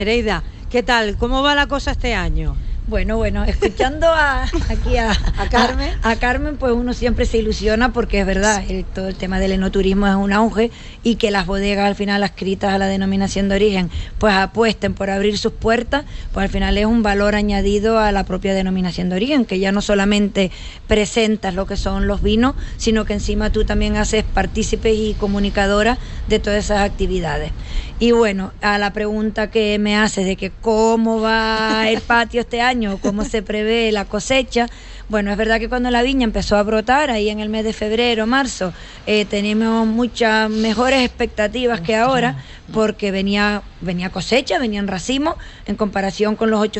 Nereida, ¿qué tal? ¿Cómo va la cosa este año? Bueno, escuchando aquí a Carmen. A Carmen, pues uno siempre se ilusiona porque es verdad, todo el tema del enoturismo es un auge y que las bodegas al final adscritas a la denominación de origen pues apuesten por abrir sus puertas, pues al final es un valor añadido a la propia denominación de origen, que ya no solamente presentas lo que son los vinos, sino que encima tú también haces partícipes y comunicadora de todas esas actividades. Y bueno, a la pregunta que me haces de que cómo va el patio este año, cómo se prevé la cosecha, bueno, es verdad que cuando la viña empezó a brotar, ahí en el mes de febrero, marzo, teníamos muchas mejores expectativas que ahora, porque venía cosecha, venían racimos, en comparación con los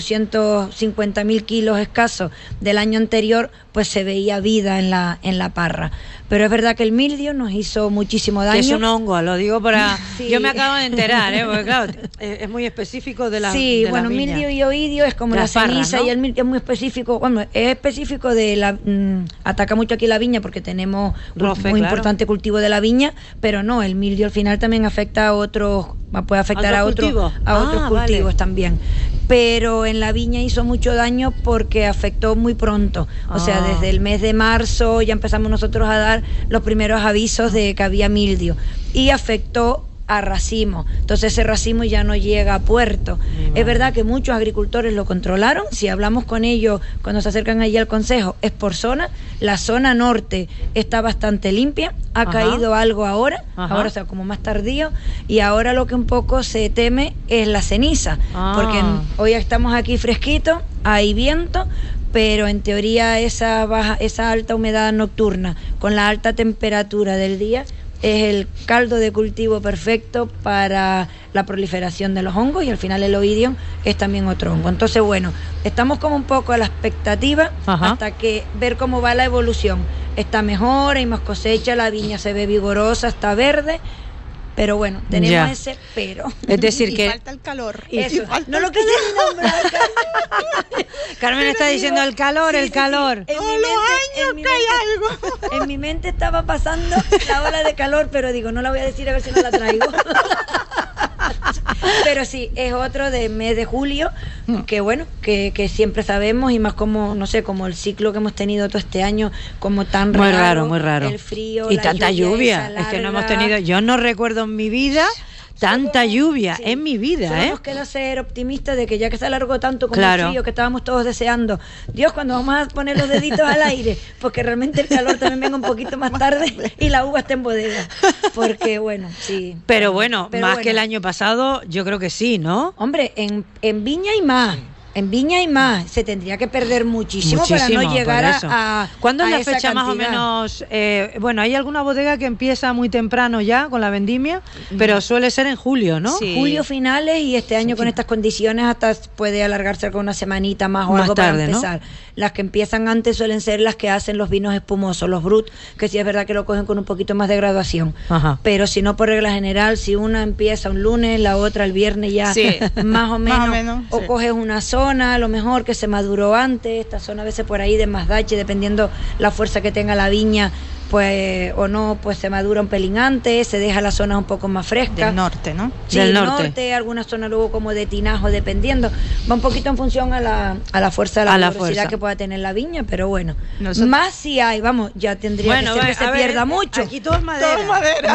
850.000 kilos escasos del año anterior, pues se veía vida en la parra. Pero es verdad que el mildio nos hizo muchísimo daño. Que es un hongo, lo digo para... Sí. Yo me acabo de enterar, porque claro, es muy específico de la Sí, de bueno, mildio y oidio es como la ceniza, ¿no? Y el mildio es muy específico, bueno, es específico de la... ataca mucho aquí la viña porque tenemos muy importante cultivo de la viña, pero no, el mildio al final también afecta a otros, puede afectar a otros cultivos también. Pero en la viña hizo mucho daño porque afectó muy pronto. O sea, desde el mes de marzo ya empezamos nosotros a dar los primeros avisos de que había mildio. Y afectó a racimo. Entonces ese racimo ya no llega a puerto. Es verdad que muchos agricultores lo controlaron. Si hablamos con ellos cuando se acercan allí al consejo, es por zona. La zona norte está bastante limpia. Ha caído algo ahora, o sea, como más tardío. Y ahora lo que un poco se teme es la ceniza. Porque hoy estamos aquí fresquitos, hay viento, pero en teoría esa alta humedad nocturna con la alta temperatura del día es el caldo de cultivo perfecto para la proliferación de los hongos, y al final el oidium es también otro hongo. Entonces, bueno, estamos como un poco a la expectativa hasta que ver cómo va la evolución. Está mejor, hay más cosecha, la viña se ve vigorosa, está verde, pero bueno, tenemos ese pero. Es decir, que falta el calor. Eso, no lo quise ni nombrar. Carmen está diciendo el calor. En mi mente estaba pasando la ola de calor, pero digo, no la voy a decir a ver si no la traigo. Pero sí, es otro de mes de julio, que bueno, que siempre sabemos, y más como, no sé, como el ciclo que hemos tenido todo este año, como tan muy raro, el frío, y tanta lluvia, es que no hemos tenido, yo no recuerdo en mi vida tanta lluvia en mi vida, solo nos queda ser optimistas de que ya que se alargó tanto como el frío que estábamos todos deseando, Dios, cuando vamos a poner los deditos al aire, porque realmente el calor también venga un poquito más tarde y la uva está en bodega, porque bueno, sí. Pero bueno, más que el año pasado, yo creo que sí, ¿no? Hombre, en viña hay más. En viña hay más, se tendría que perder muchísimo para no llegar a ¿cuándo es la esa fecha cantidad? Más o menos? Bueno, hay alguna bodega que empieza muy temprano ya con la vendimia, pero suele ser en julio, ¿no? Sí. Julio finales, y este año con estas condiciones hasta puede alargarse con una semanita más o algo tarde, para empezar. ¿No? Las que empiezan antes suelen ser las que hacen los vinos espumosos, los brut, que sí es verdad que lo cogen con un poquito más de graduación. Pero si no, por regla general, si una empieza un lunes, la otra el viernes ya más o menos o coges una zona, a lo mejor que se maduró antes, esta zona a veces por ahí de Mazdache, dependiendo la fuerza que tenga la viña, pues o no, pues se madura un pelín antes, se deja las zonas un poco más frescas. Del norte, ¿no? Sí, del norte, algunas zonas luego como de tinajo, dependiendo. Va un poquito en función a la fuerza, a la velocidad que pueda tener la viña, pero bueno. Más si hay, vamos, ya tendría que ser que se pierda mucho. Aquí todo es madera. Todo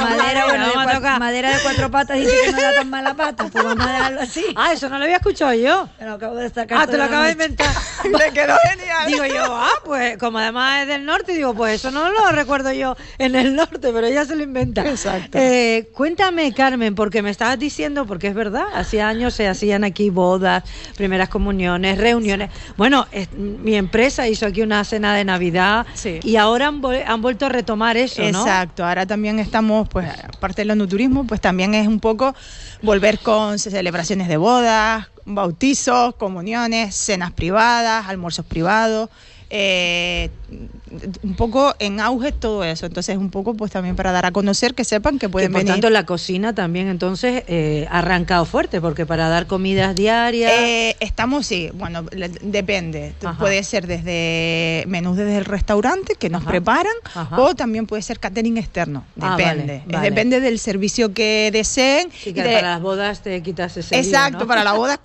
madera. Madera de cuatro patas, dice que no da tan mala pata, pues vamos a dejarlo así. Eso no lo había escuchado yo. Te lo acabo de sacar. Te lo acabo de inventar. Me quedó genial. Digo yo, pues como además es del norte, digo, pues eso no lo recuerdo yo en el norte, pero ella se lo inventa. Exacto. Cuéntame, Carmen, porque me estabas diciendo, porque es verdad, hacía años se hacían aquí bodas, primeras comuniones, reuniones. Bueno, mi empresa hizo aquí una cena de Navidad y ahora han vuelto a retomar eso, ¿no? Exacto, ahora también estamos, pues, aparte del enoturismo, pues también es un poco volver con celebraciones de bodas, bautizos, comuniones, cenas privadas, almuerzos privados. un poco en auge todo eso. Entonces, un poco pues también para dar a conocer, que sepan que pueden venir. Por tanto, la cocina también entonces ha arrancado fuerte, porque para dar comidas diarias... estamos, sí, bueno, depende. Puede ser desde menús desde el restaurante que nos preparan, o también puede ser catering externo. Depende. Vale. Depende del servicio que deseen. Sí, que para las bodas te quitas ese Exacto, lío, ¿no? para la boda